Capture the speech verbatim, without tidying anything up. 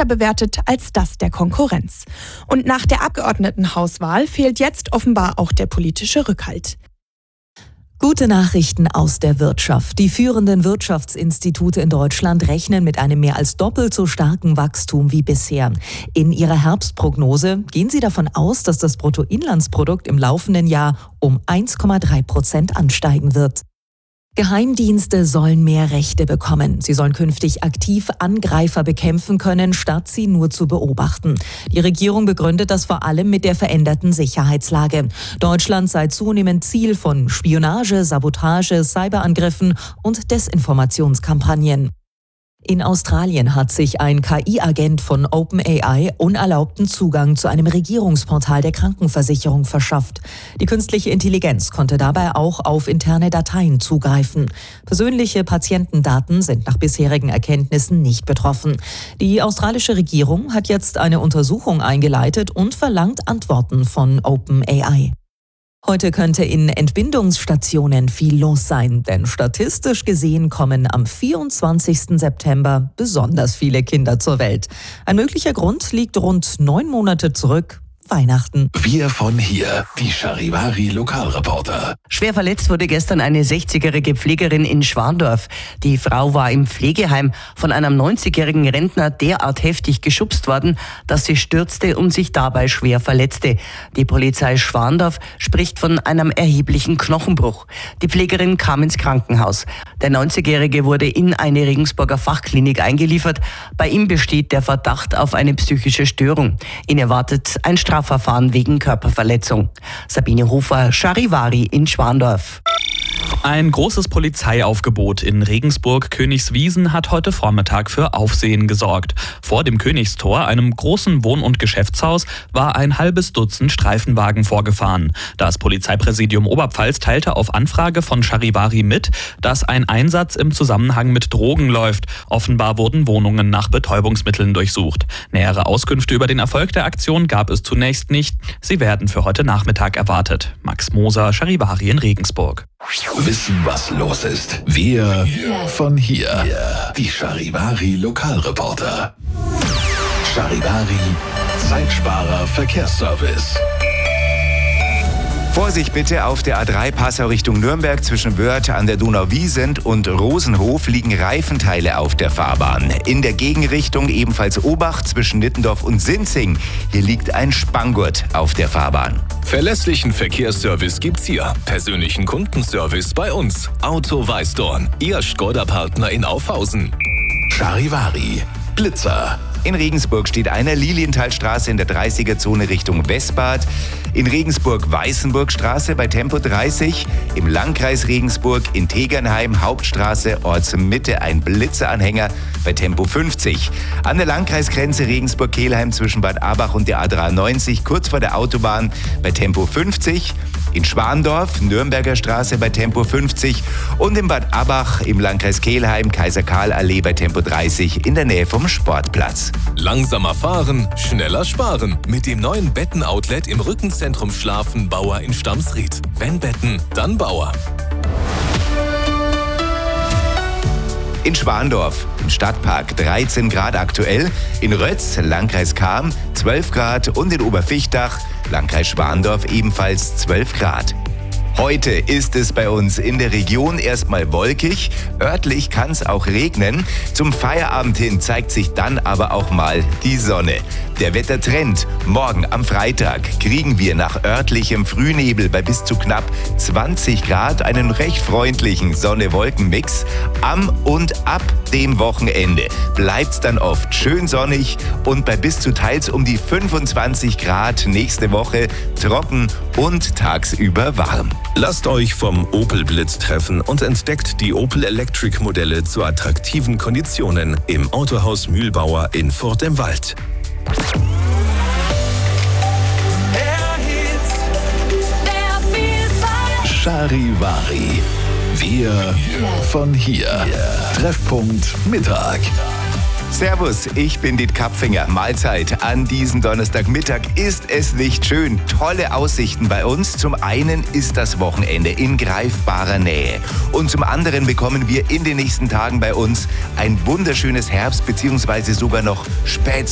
schlechter bewertet als das der Konkurrenz. Und nach der Abgeordnetenhauswahl fehlt jetzt offenbar auch der politische Rückhalt. Gute Nachrichten aus der Wirtschaft. Die führenden Wirtschaftsinstitute in Deutschland rechnen mit einem mehr als doppelt so starken Wachstum wie bisher. In ihrer Herbstprognose gehen sie davon aus, dass das Bruttoinlandsprodukt im laufenden Jahr um eins Komma drei Prozent ansteigen wird. Geheimdienste sollen mehr Rechte bekommen. Sie sollen künftig aktiv Angreifer bekämpfen können, statt sie nur zu beobachten. Die Regierung begründet das vor allem mit der veränderten Sicherheitslage. Deutschland sei zunehmend Ziel von Spionage, Sabotage, Cyberangriffen und Desinformationskampagnen. In Australien hat sich ein K I-Agent von OpenAI unerlaubten Zugang zu einem Regierungsportal der Krankenversicherung verschafft. Die künstliche Intelligenz konnte dabei auch auf interne Dateien zugreifen. Persönliche Patientendaten sind nach bisherigen Erkenntnissen nicht betroffen. Die australische Regierung hat jetzt eine Untersuchung eingeleitet und verlangt Antworten von OpenAI. Heute könnte in Entbindungsstationen viel los sein, denn statistisch gesehen kommen am vierundzwanzigsten September besonders viele Kinder zur Welt. Ein möglicher Grund liegt rund neun Monate zurück. Weihnachten. Wir von hier, die Charivari Lokalreporter. Schwer verletzt wurde gestern eine sechzigjährige Pflegerin in Schwandorf. Die Frau war im Pflegeheim von einem neunzigjährigen Rentner derart heftig geschubst worden, dass sie stürzte und sich dabei schwer verletzte. Die Polizei Schwandorf spricht von einem erheblichen Knochenbruch. Die Pflegerin kam ins Krankenhaus. Der neunzigjährige wurde in eine Regensburger Fachklinik eingeliefert. Bei ihm besteht der Verdacht auf eine psychische Störung. Ihn erwartet ein Strafverfahren wegen Körperverletzung. Sabine Hofer, Charivari in Schwandorf. Ein großes Polizeiaufgebot in Regensburg-Königswiesen hat heute Vormittag für Aufsehen gesorgt. Vor dem Königstor, einem großen Wohn- und Geschäftshaus, war ein halbes Dutzend Streifenwagen vorgefahren. Das Polizeipräsidium Oberpfalz teilte auf Anfrage von Charivari mit, dass ein Einsatz im Zusammenhang mit Drogen läuft. Offenbar wurden Wohnungen nach Betäubungsmitteln durchsucht. Nähere Auskünfte über den Erfolg der Aktion gab es zunächst nicht. Sie werden für heute Nachmittag erwartet. Max Moser, Charivari in Regensburg. Wissen, was los ist. Wir von hier. Die Charivari Lokalreporter. Charivari Zeitsparer Verkehrsservice. Vorsicht bitte, auf der A drei Passau Richtung Nürnberg zwischen Wörth an der Donau-Wiesent und Rosenhof liegen Reifenteile auf der Fahrbahn. In der Gegenrichtung ebenfalls Obacht zwischen Nittendorf und Sinzing. Hier liegt ein Spanngurt auf der Fahrbahn. Verlässlichen Verkehrsservice gibt's hier. Persönlichen Kundenservice bei uns. Auto Weißdorn, Ihr Skoda-Partner in Aufhausen. Charivari Blitzer. In Regensburg steht einer Lilienthalstraße in der dreißiger-Zone Richtung Westbad. In Regensburg Weißenburgstraße bei Tempo dreißig. Im Landkreis Regensburg in Tegernheim Hauptstraße Ortsmitte ein Blitzeranhänger bei Tempo fünfzig. An der Landkreisgrenze Regensburg-Kelheim zwischen Bad Abach und der A dreiundneunzig kurz vor der Autobahn bei Tempo fünfzig. In Schwandorf Nürnberger Straße bei Tempo fünfzig und in Bad Abach im Landkreis Kelheim Kaiser-Karl-Allee bei Tempo dreißig in der Nähe vom Sportplatz. Langsamer fahren, schneller sparen. Mit dem neuen Betten-Outlet im Rückenzentrum Schlafen Bauer in Stamsried. Wenn Betten, dann Bauer. In Schwandorf, im Stadtpark dreizehn Grad aktuell, in Rötz, Landkreis Cham zwölf Grad und in Oberfichtach, Landkreis Schwandorf ebenfalls zwölf Grad. Heute ist es bei uns in der Region erstmal wolkig, örtlich kann es auch regnen. Zum Feierabend hin zeigt sich dann aber auch mal die Sonne. Der Wettertrend: morgen am Freitag kriegen wir nach örtlichem Frühnebel bei bis zu knapp zwanzig Grad einen recht freundlichen Sonne-Wolken-Mix. Am und ab dem Wochenende bleibt's dann oft schön sonnig und bei bis zu teils um die fünfundzwanzig Grad nächste Woche trocken und tagsüber warm. Lasst euch vom Opel Blitz treffen und entdeckt die Opel Electric Modelle zu attraktiven Konditionen im Autohaus Mühlbauer in Furt im Wald. Charivari. Wir von hier. Treffpunkt Mittag. Servus, ich bin Diet Kapfinger. Mahlzeit. An diesem Donnerstagmittag ist es nicht schön. Tolle Aussichten bei uns. Zum einen ist das Wochenende in greifbarer Nähe. Und zum anderen bekommen wir in den nächsten Tagen bei uns ein wunderschönes Herbst- bzw. sogar noch Spät